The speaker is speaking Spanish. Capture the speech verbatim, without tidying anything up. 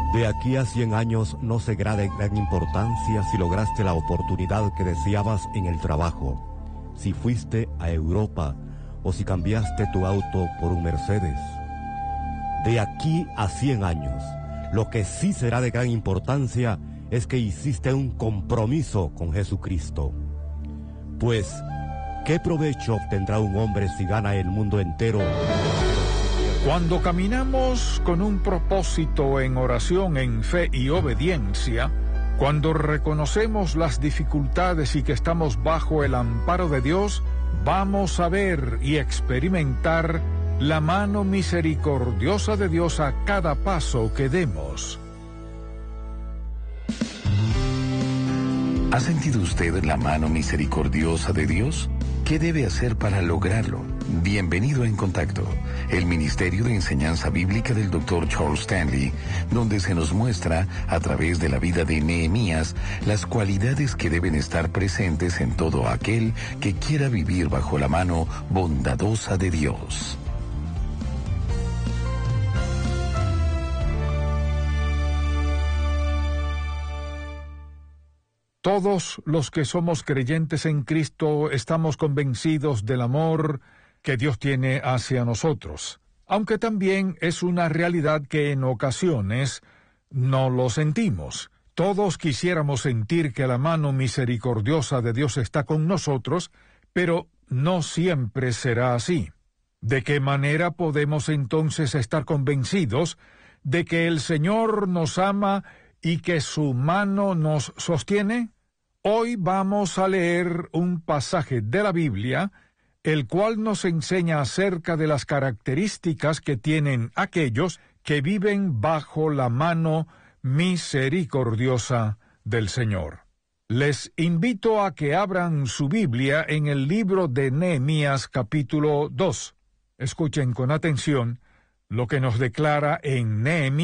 De aquí a cien años no será de gran importancia si lograste la oportunidad que deseabas en el trabajo, si fuiste a Europa o si cambiaste tu auto por un Mercedes. De aquí a cien años, lo que sí será de gran importancia es que hiciste un compromiso con Jesucristo. Pues, ¿qué provecho obtendrá un hombre si gana el mundo entero? Cuando caminamos con un propósito en oración, en fe y obediencia, cuando reconocemos las dificultades y que estamos bajo el amparo de Dios, vamos a ver y experimentar la mano misericordiosa de Dios a cada paso que demos. ¿Ha sentido usted la mano misericordiosa de Dios? ¿Qué debe hacer para lograrlo? Bienvenido a En Contacto, el Ministerio de Enseñanza Bíblica del doctor Charles Stanley, donde se nos muestra, a través de la vida de Nehemías, las cualidades que deben estar presentes en todo aquel que quiera vivir bajo la mano bondadosa de Dios. Todos los que somos creyentes en Cristo estamos convencidos del amor que Dios tiene hacia nosotros, aunque también es una realidad que en ocasiones no lo sentimos. Todos quisiéramos sentir que la mano misericordiosa de Dios está con nosotros, pero no siempre será así. ¿De qué manera podemos entonces estar convencidos de que el Señor nos ama y que su mano nos sostiene? Hoy vamos a leer un pasaje de la Biblia, el cual nos enseña acerca de las características que tienen aquellos que viven bajo la mano misericordiosa del Señor. Les invito a que abran su Biblia en el libro de Nehemías capítulo dos. Escuchen con atención lo que nos declara en Nehemías